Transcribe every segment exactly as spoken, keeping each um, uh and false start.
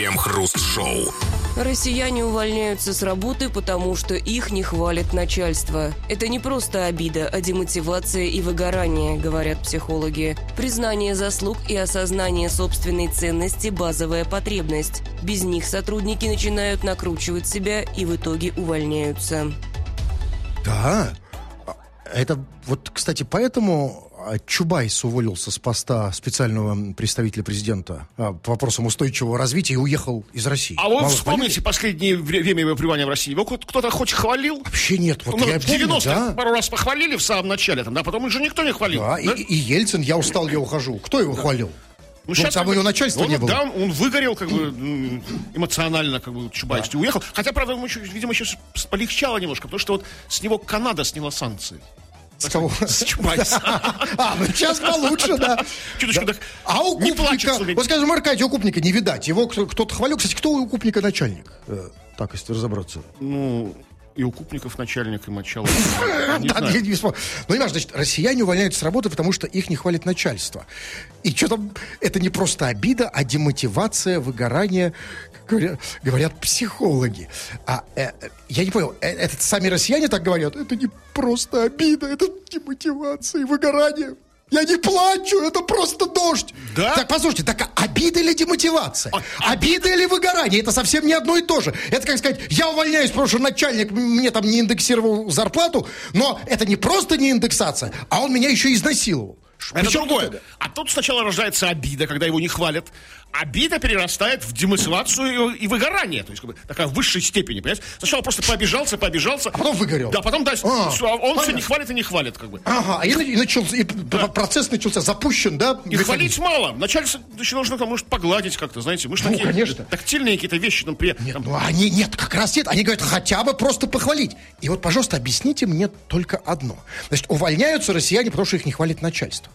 Крем-хруст-шоу. Россияне увольняются с работы, потому что их не хвалит начальство. Это не просто обида, а демотивация и выгорание, говорят психологи. Признание заслуг и осознание собственной ценности – базовая потребность. Без них сотрудники начинают накручивать себя и в итоге увольняются. Да, это вот, кстати, поэтому Чубайс уволился с поста специального представителя президента по вопросам устойчивого развития и уехал из России. А вы Мало вспомните хвалили? последнее время его пребывания в России. Его кто-то хоть хвалил? Вообще нет. Вот Ну, я в помню, девяностых да. пару раз похвалили в самом начале, там, да, потом уже никто не хвалил. Да, да? И, и Ельцин, я устал, я ухожу. Кто его Да. хвалил? Ну, Ну, там как его бы, начальства он, не было. Да, он, он выгорел, как бы, м, эмоционально, как бы, Чубайс, и уехал. Хотя, правда, ему, еще, видимо, еще полегчало немножко, потому что вот с него Канада сняла санкции. С кого? С Чубайса. А, ну сейчас получше, да. Чуточку Да. так А у не плачет, Купника, смотрите. вот скажем, Аркадий, у Купника не видать. Его кто- кто-то хвалил. Кстати, кто у Купника начальник? Э, Так, если разобраться. Ну, и у Купников начальник, и мочало. Не Да, знаю. я не вспомнил. Ну, понимаешь, значит, россияне увольняются с работы, потому что их не хвалит начальство. И что там, это не просто обида, а демотивация, выгорание, как говорят, говорят психологи. А э, э, я не понял, э, это сами россияне так говорят? Это не просто обида, это демотивация и выгорание. Я не плачу, это просто дождь. Да? Так, послушайте, так обида или демотивация? А- Обида или выгорание? Это совсем не одно и то же. Это, как сказать, я увольняюсь, потому что начальник мне там не индексировал зарплату, но это не просто не индексация, а он меня еще и изнасиловал. Это Причем другое. тут- А тут сначала рождается обида, когда его не хвалят. Обида перерастает в демотивацию и, и выгорание. То есть, как бы, такая в высшей степени, понимаете? Сначала просто пообижался, пообижался. А потом выгорел. Да, потом дальше. А, он все понятно. не хвалит и не хвалит, как бы. Ага, и, на- и начался, и п- процесс начался, запущен, да? И хвалить мало. Начальство еще нужно, там, может, погладить как-то, знаете. Мы же Ну, такие конечно. тактильные какие-то вещи. Там, при, Нет, там, ну они, нет, как раз нет. Они говорят, хотя бы просто похвалить. И вот, пожалуйста, объясните мне только одно. Значит, увольняются россияне, потому что их не хвалит начальство.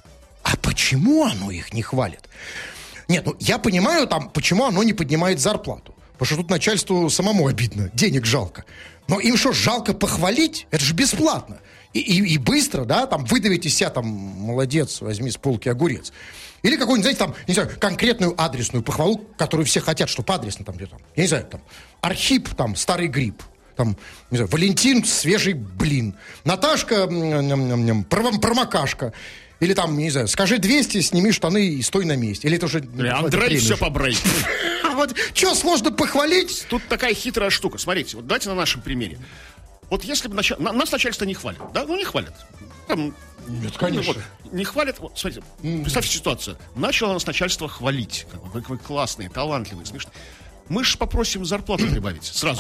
А почему оно их не хвалит? Нет, ну я понимаю, там, почему оно не поднимает зарплату. Потому что тут начальству самому обидно, денег жалко. Но им что, жалко похвалить? Это же бесплатно. И, и, и быстро, да, там, выдавить из себя, там, молодец, возьми с полки огурец. Или какую-нибудь, знаете, там, не знаю, конкретную адресную похвалу, которую все хотят, чтобы адресно там где-то. Я не знаю, там, Архип, там, старый гриб. Там, не знаю, Валентин, свежий блин. Наташка, м, м, м, м, пром- промокашка. Или там, не знаю, скажи двести, сними штаны и стой на месте. Или это уже... Или Андрей, все побрей. Вот, что сложно похвалить? Тут такая хитрая штука. Смотрите, вот давайте на нашем примере. Вот если бы нача- на- нас начальство не хвалит, да? Ну, не хвалит. Там, Нет, ну, конечно. вот, не хвалит. Вот, смотрите, представьте ситуацию. Начало нас начальство хвалить. Как бы, вы, вы классные, талантливые, смешные. Мы же попросим зарплату прибавить сразу.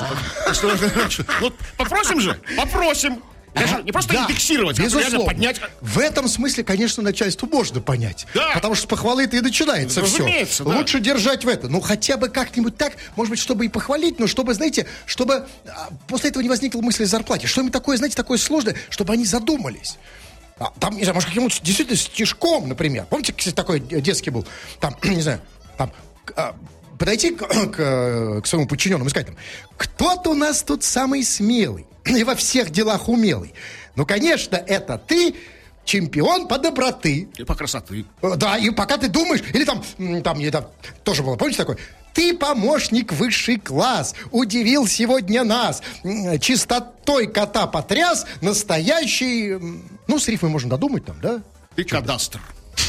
Вот попросим же, попросим. Даже не просто Да, индексировать, а безусловно. реально поднять. В этом смысле, конечно, начальству можно понять. Да. Потому что с похвалы-то и начинается все. Разумеется, да. Лучше держать в это. Ну, хотя бы как-нибудь так, может быть, чтобы и похвалить, но чтобы, знаете, чтобы а, после этого не возникла мысль о зарплате. Что-нибудь такое, знаете, такое сложное, чтобы они задумались. А, там, не знаю, может, каким-нибудь действительно стишком, например. Помните, кстати, такой детский был? Там, не знаю, там... а, подойти к, к, к своему подчиненному и сказать там, кто-то у нас тут самый смелый и во всех делах умелый. Ну, конечно, это ты, чемпион по доброты. И по красоты. Да, и пока ты думаешь, или там, м, там, это тоже было, помните такое? Ты помощник высший класс, удивил сегодня нас, м, чистотой кота потряс, настоящий, м, ну, с рифмой можно додумать там, да? Ты кадастр.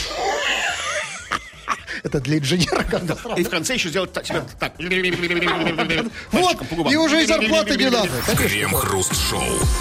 Это для инженера когда. И в конце еще сделать так, тебе так. Вот, и уже и зарплаты не надо. Конечно. Крем-хруст-шоу.